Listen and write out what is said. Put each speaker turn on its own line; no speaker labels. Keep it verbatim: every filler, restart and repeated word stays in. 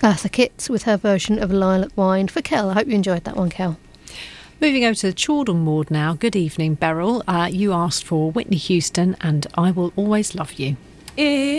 Eartha Kitt with her version of Lilac Wine. For Kel, I hope you enjoyed that one, Kel.
Moving over to the Chordle ward now. Good evening, Beryl. Uh, you asked for Whitney Houston and I Will Always Love You.